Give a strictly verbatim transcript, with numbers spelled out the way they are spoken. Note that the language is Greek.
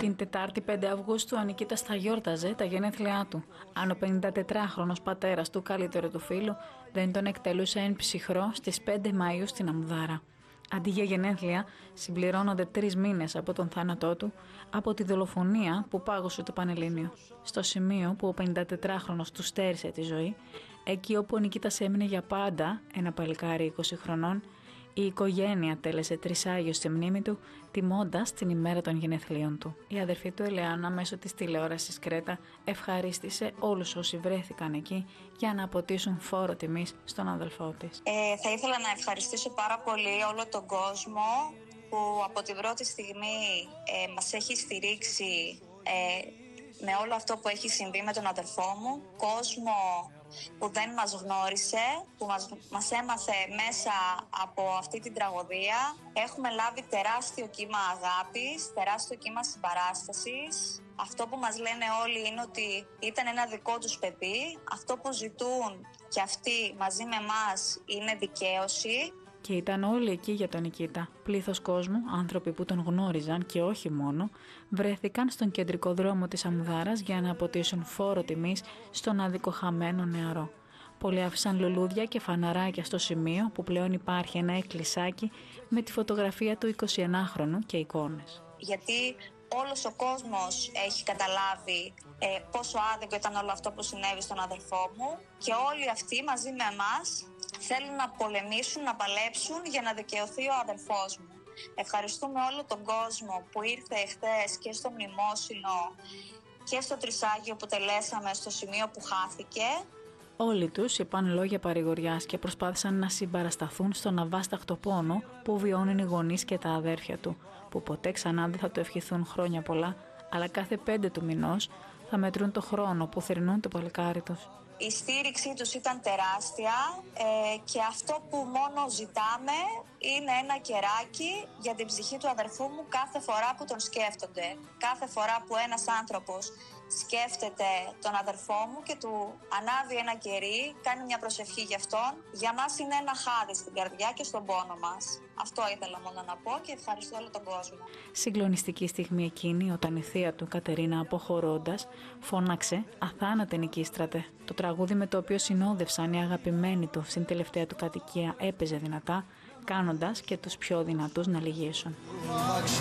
Την Τετάρτη πέντε Αυγούστου ο Νικήτας θα γιόρταζε τα γενέθλιά του, αν ο πενηντατετράχρονος πατέρας του καλύτερου του φίλου δεν τον εκτελούσε εν ψυχρό στις πέντε Μαΐου στην Αμουδάρα. Αντί για γενέθλια, συμπληρώνονται τρεις μήνες από τον θάνατό του από τη δολοφονία που πάγωσε το Πανελλήνιο. Στο σημείο που ο πενηντατετράχρονος του στέρισε τη ζωή, εκεί όπου ο Νικήτας έμεινε για πάντα, ένα παλικάρι είκοσι χρονών, η οικογένεια τέλεσε τρισάγιο στη μνήμη του, τιμώντας την ημέρα των γενεθλίων του. Η αδερφή του Ελεάνα, μέσω της τηλεόρασης Κρέτα, ευχαρίστησε όλους όσοι βρέθηκαν εκεί για να αποτίσουν φόρο τιμής στον αδελφό της. Ε, θα ήθελα να ευχαριστήσω πάρα πολύ όλο τον κόσμο που από την πρώτη στιγμή ε, μας έχει στηρίξει ε, με όλο αυτό που έχει συμβεί με τον αδελφό μου. Κόσμο που δεν μας γνώρισε, που μας, μας έμαθε μέσα από αυτή την τραγωδία. Έχουμε λάβει τεράστιο κύμα αγάπης, τεράστιο κύμα συμπαράστασης. Αυτό που μας λένε όλοι είναι ότι ήταν ένα δικό τους παιδί. Αυτό που ζητούν και αυτοί μαζί με εμάς είναι δικαίωση. Και ήταν όλοι εκεί για τον Νικήτα. Πλήθος κόσμου, άνθρωποι που τον γνώριζαν και όχι μόνο, βρέθηκαν στον κεντρικό δρόμο της Αμουδάρας για να αποτίσουν φόρο τιμής στον αδικοχαμένο νεαρό. Πολλοί άφησαν λουλούδια και φαναράκια στο σημείο που πλέον υπάρχει ένα εκκλησάκι με τη φωτογραφία του εικοσιενάχρονου και εικόνες. Γιατί όλος ο κόσμος έχει καταλάβει ε, πόσο άδικο ήταν όλο αυτό που συνέβη στον αδελφό μου και όλοι αυτοί μαζί με εμάς θέλουν να πολεμήσουν, να παλέψουν για να δικαιωθεί ο αδελφός μου. Ευχαριστούμε όλο τον κόσμο που ήρθε εχθές και στο μνημόσυνο και στο τρισάγιο που τελέσαμε στο σημείο που χάθηκε. Όλοι τους είπαν λόγια παρηγοριάς και προσπάθησαν να συμπαρασταθούν στον αβάσταχτο πόνο που βιώνουν οι γονείς και τα αδέρφια του, που ποτέ ξανά δεν θα του ευχηθούν χρόνια πολλά, αλλά κάθε πέντε του μηνός θα μετρούν το χρόνο που θρηνούν το παλικάρι τους. Η στήριξή τους ήταν τεράστια ε, και αυτό που μόνο ζητάμε είναι ένα κεράκι για την ψυχή του αδερφού μου κάθε φορά που τον σκέφτονται. Κάθε φορά που ένας άνθρωπος σκέφτεται τον αδερφό μου και του ανάβει ένα κερί, κάνει μια προσευχή για αυτόν, για μας είναι ένα χάδι στην καρδιά και στον πόνο μας. Αυτό ήθελα μόνο να πω και ευχαριστώ όλο τον κόσμο. Συγκλονιστική στιγμή εκείνη όταν η θεία του Κατερίνα, αποχωρώντας, φώναξε «Αθάνατε νικήστρατε». Το τραγούδι με το οποίο συνόδευσαν οι αγαπημένοι του στην τελευταία του κατοικία έπαιζε δυνατά, κάνοντας και τους πιο δυνατούς να λυγίσουν.